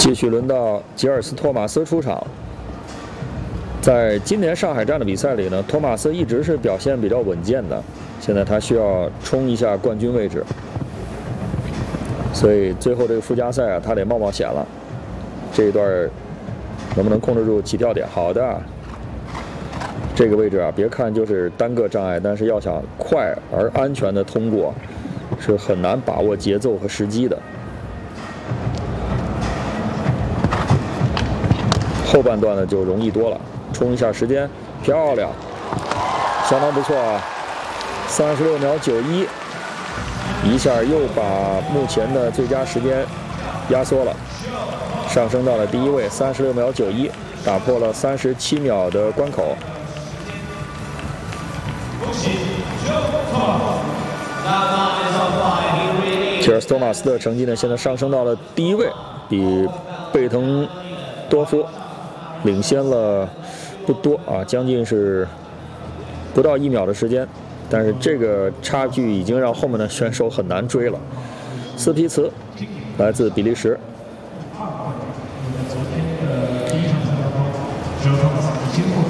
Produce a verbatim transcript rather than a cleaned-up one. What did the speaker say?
继续轮到吉尔斯托马斯出场。在今年上海站的比赛里呢，托马斯一直是表现比较稳健的，现在他需要冲一下冠军位置，所以最后这个附加赛啊，他得冒冒险了。这一段能不能控制住起跳点？好的，这个位置啊，别看就是单个障碍，但是要想快而安全的通过，是很难把握节奏和时机的。 后半段呢就容易多了，冲一下时间，漂亮，相当不错啊，三十六秒九一，一下又把目前的最佳时间压缩了，上升到了第一位，三十六秒九一，打破了三十七秒的关口。吉尔斯托马斯的成绩呢，现在上升到了第一位，比贝滕多夫 领先了不多啊，将近是不到一秒的时间，但是这个差距已经让后面的选手很难追了。斯皮茨来自比利时。 昨天的第一场比赛当中，只有托马斯经过